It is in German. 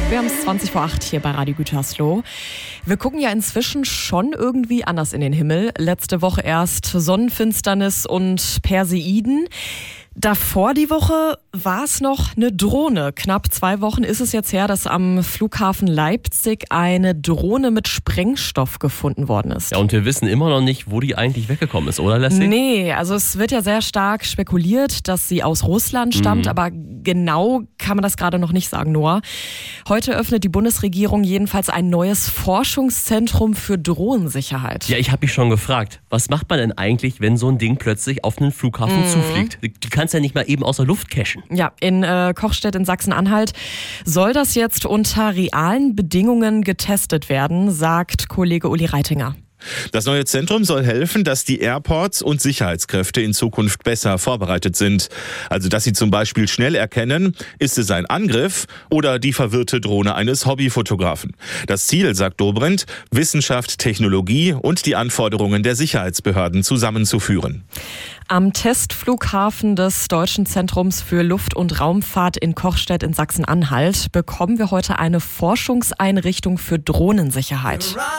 Wir haben es 20 vor 8 hier bei Radio Gütersloh. Wir gucken ja inzwischen schon irgendwie anders in den Himmel. Letzte Woche erst Sonnenfinsternis und Perseiden. Davor die Woche war es noch eine Drohne. Knapp 2 Wochen ist es jetzt her, dass am Flughafen Leipzig eine Drohne mit Sprengstoff gefunden worden ist. Ja, und wir wissen immer noch nicht, wo die eigentlich weggekommen ist, oder Leslie? Nee, also es wird ja sehr stark spekuliert, dass sie aus Russland stammt, aber genau kann man das gerade noch nicht sagen, Noah. Heute öffnet die Bundesregierung jedenfalls ein neues Forschungszentrum für Drohnensicherheit. Ja, ich habe mich schon gefragt, was macht man denn eigentlich, wenn so ein Ding plötzlich auf einen Flughafen zufliegt? Du kannst ja nicht mal eben aus der Luft cashen. Ja, in Kochstedt in Sachsen-Anhalt soll das jetzt unter realen Bedingungen getestet werden, sagt Kollege Uli Reitinger. Das neue Zentrum soll helfen, dass die Airports und Sicherheitskräfte in Zukunft besser vorbereitet sind. Also, dass sie zum Beispiel schnell erkennen, ist es ein Angriff oder die verwirrte Drohne eines Hobbyfotografen. Das Ziel, sagt Dobrindt, Wissenschaft, Technologie und die Anforderungen der Sicherheitsbehörden zusammenzuführen. Am Testflughafen des Deutschen Zentrums für Luft- und Raumfahrt in Kochstedt in Sachsen-Anhalt bekommen wir heute eine Forschungseinrichtung für Drohnensicherheit.